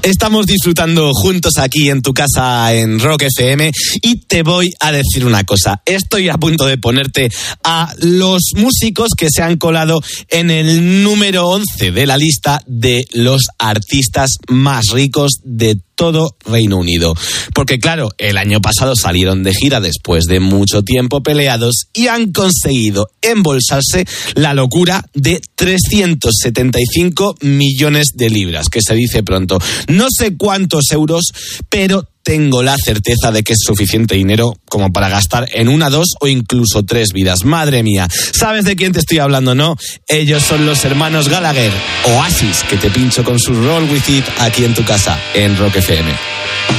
Estamos disfrutando juntos aquí en tu casa en Rock FM y te voy a decir una cosa. Estoy a punto de ponerte a los músicos que se han colado en el número 11 de la lista de los artistas más ricos de todo Reino Unido. Porque claro, el año pasado salieron de gira después de mucho tiempo peleados y han conseguido embolsarse la locura de 375 millones de libras, que se dice pronto. No sé cuántos euros, pero tengo la certeza de que es suficiente dinero como para gastar en 1, 2 o incluso 3 vidas. Madre mía, ¿sabes de quién te estoy hablando, no? Ellos son los hermanos Gallagher, Oasis, que te pincho con su Roll With It aquí en tu casa, en Rock FM.